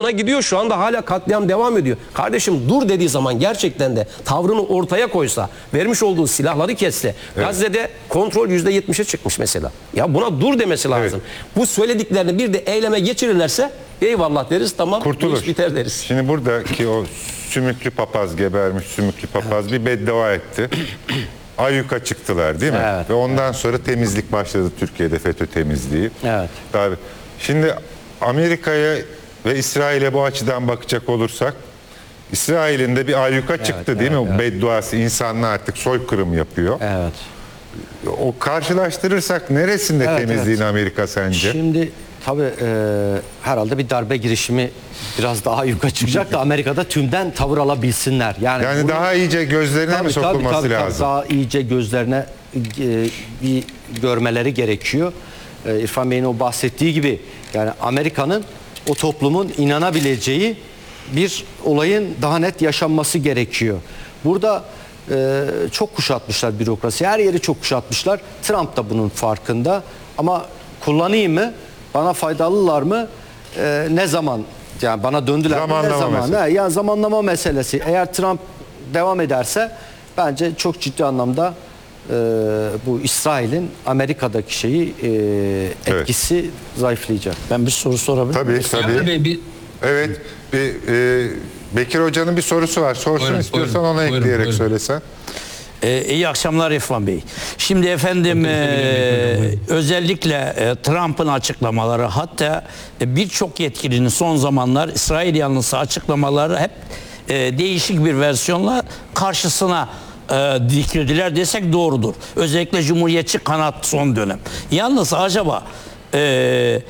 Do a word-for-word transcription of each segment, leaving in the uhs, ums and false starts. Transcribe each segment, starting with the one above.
Van'a gidiyor, şu anda hala katliam devam ediyor. Kardeşim dur dediği zaman gerçekten de tavrını ortaya koysa, vermiş olduğu silahları kesse, evet. Gazze'de kontrol yüzde yetmişe çıkmış mesela. Ya buna dur demesi lazım. Evet. Bu söylediklerini bir de eyleme geçirirlerse eyvallah deriz, tamam, kurtulur, biter deriz. Şimdi buradaki o sümüklü papaz, gebermiş sümüklü papaz evet. bir beddua etti. Ayyuka çıktılar değil mi? Evet. Ve ondan sonra temizlik başladı Türkiye'de, FETÖ temizliği. Evet. Tabii. Şimdi Amerika'ya ve İsrail'e bu açıdan bakacak olursak, İsrail'in de bir ayyuka çıktı evet, değil evet, mi? Evet. Bedduası, insanlar artık soykırım yapıyor. Evet. O karşılaştırırsak neresinde evet, temizliğin evet. Amerika sence? Şimdi tabii e, herhalde bir darbe girişimi biraz daha yukarı çıkacak da Amerika'da tümden tavır alabilsinler. Yani, yani bunu, daha iyice gözlerine tabii, mi sokulması tabii, tabii, lazım? Daha iyice gözlerine e, bir görmeleri gerekiyor. E, İrfan Bey'in o bahsettiği gibi yani Amerika'nın o toplumun inanabileceği bir olayın daha net yaşanması gerekiyor. Burada e, çok kuşatmışlar bürokrasi. Her yeri çok kuşatmışlar. Trump da bunun farkında. Ama kullanayım mı? Bana faydalılar mı? E, ne zaman? Yani bana döndüler zamanlama ne zaman? Meselesi. Yani zamanlama meselesi. Eğer Trump devam ederse bence çok ciddi anlamda e, bu İsrail'in Amerika'daki şeyi e, etkisi evet. zayıflayacak. Ben bir soru sorabilir miyim? Tabii tabii. Bey, bir... Evet. Bir, e, Bekir Hoca'nın bir sorusu var. Sorsun buyurun, istiyorsan buyurun, ona buyurun, ekleyerek buyurun. söylesen. Ee, iyi akşamlar İrfan Bey. Şimdi efendim e, özellikle e, Trump'ın açıklamaları, hatta e, birçok yetkilinin son zamanlar İsrail yanlısı açıklamaları hep e, değişik bir versiyonla karşısına e, dikildiler desek doğrudur. Özellikle Cumhuriyetçi kanat son dönem. Yalnız acaba e,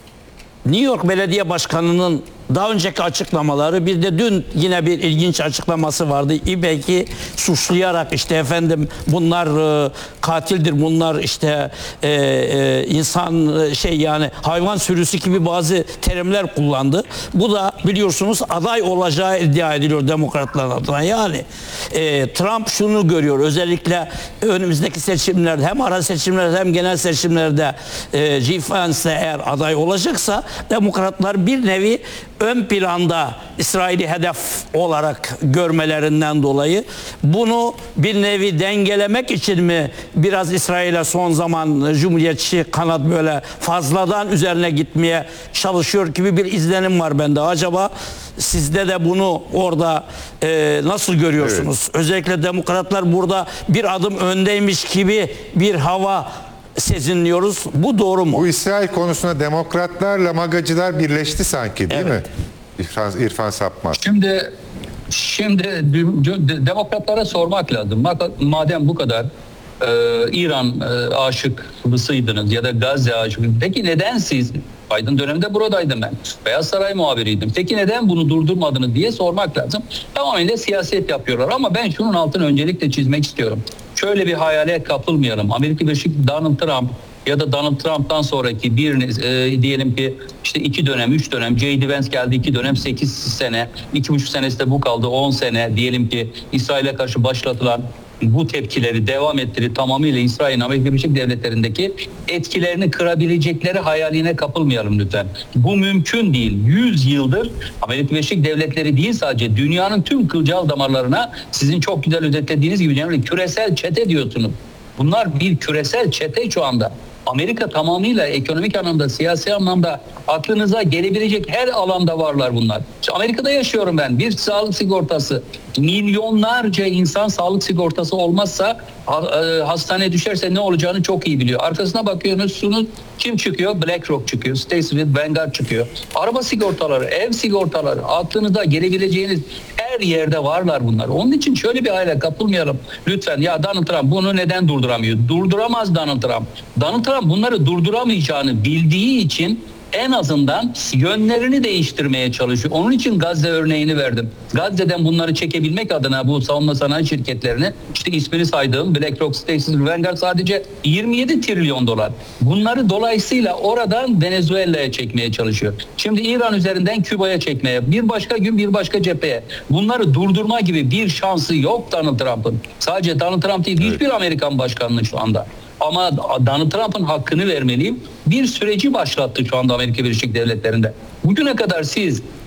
New York Belediye Başkanı'nın daha önceki açıklamaları, bir de dün yine bir ilginç açıklaması vardı. İBEK'i suçlayarak işte efendim bunlar e, katildir, bunlar işte e, e, insan e, şey yani hayvan sürüsü gibi bazı terimler kullandı. Bu da biliyorsunuz aday olacağı iddia ediliyor demokratlar adına. Yani e, Trump şunu görüyor, özellikle önümüzdeki seçimlerde, hem ara seçimlerde hem genel seçimlerde e, J. Vance eğer aday olacaksa demokratlar bir nevi ön planda İsrail'i hedef olarak görmelerinden dolayı bunu bir nevi dengelemek için mi biraz İsrail'e son zaman Cumhuriyetçi kanat böyle fazladan üzerine gitmeye çalışıyor gibi bir izlenim var bende. Acaba sizde de bunu orada e, nasıl görüyorsunuz? Evet. Özellikle demokratlar burada bir adım öndeymiş gibi bir hava sezinliyoruz. Bu doğru mu? Bu İsrail konusunda demokratlarla magacılar birleşti sanki değil evet. mi? İrfan, İrfan Sapmaz. Şimdi şimdi demokratlara sormak lazım. Madem bu kadar e, İran e, aşıklısıydınız ya da Gazze aşıklı. Peki neden siz? Biden döneminde buradaydım ben. Beyaz Saray muhabiriydim. Peki neden bunu durdurmadınız diye sormak lazım. Tamamen de siyaset yapıyorlar ama ben şunun altını öncelikle çizmek istiyorum. Şöyle bir hayale kapılmayalım. Amerika Birleşik Donald Trump ya da Donald Trump'tan sonraki bir e, diyelim ki işte iki dönem, üç dönem, J D Vance geldi iki dönem, sekiz sene, iki buçuk senesi de bu kaldı, on sene diyelim ki İsrail'e karşı başlatılan bu tepkileri devam ettirip tamamıyla İsrail'in Amerika Birleşik Devletleri'ndeki etkilerini kırabilecekleri hayaline kapılmayalım lütfen. Bu mümkün değil. yüz yıldır Amerika Birleşik Devletleri değil sadece dünyanın tüm kılcal damarlarına sizin çok güzel özetlediğiniz gibi yani küresel çete diyorsunuz. Bunlar bir küresel çete şu anda. Amerika tamamıyla ekonomik anlamda, siyasi anlamda aklınıza gelebilecek her alanda varlar bunlar. İşte Amerika'da yaşıyorum ben. Bir sağlık sigortası. Milyonlarca insan sağlık sigortası olmazsa hastaneye düşerse ne olacağını çok iyi biliyor. Arkasına bakıyorsunuz kim çıkıyor? BlackRock çıkıyor. State Street, Vanguard çıkıyor. Araba sigortaları, ev sigortaları, aklınıza gelebileceğiniz her yerde varlar bunlar. Onun için şöyle bir hayale kapılmayalım. Lütfen ya Donald Trump bunu neden durduramıyor? Durduramaz Donald Trump. Donald Trump bunları durduramayacağını bildiği için en azından yönlerini değiştirmeye çalışıyor. Onun için Gazze örneğini verdim. Gazze'den bunları çekebilmek adına bu savunma sanayi şirketlerini işte ismini saydığım BlackRock, State Street, Vanguard sadece yirmi yedi trilyon dolar. Bunları dolayısıyla oradan Venezuela'ya çekmeye çalışıyor. Şimdi İran üzerinden Küba'ya çekmeye, bir başka gün bir başka cepheye. Bunları durdurma gibi bir şansı yok Donald Trump'ın. Sadece Donald Trump değil, hiçbir evet. Amerikan başkanının şu anda. Ama Donald Trump'ın hakkını vermeliyim. Bir süreci başlattı şu anda Amerika Birleşik Devletleri'nde. Bugüne kadar siz